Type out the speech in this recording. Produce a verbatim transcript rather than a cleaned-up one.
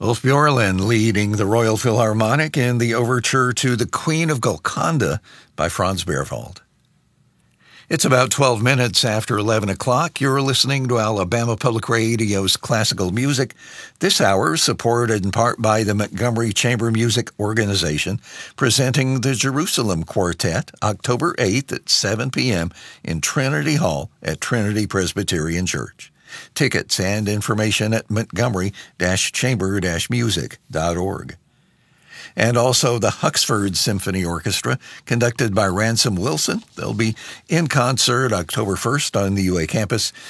Ulf Björlund leading the Royal Philharmonic in the overture to The Queen of Golconda by Franz Berwald. It's about twelve minutes after eleven o'clock. You're listening to Alabama Public Radio's classical music. This hour supported in part by the Montgomery Chamber Music Organization, presenting the Jerusalem Quartet October eighth at seven p.m. in Trinity Hall at Trinity Presbyterian Church. Tickets and information at montgomery chamber music dot org. And also the Huxford Symphony Orchestra, conducted by Ransom Wilson. They'll be in concert October first on the U A campus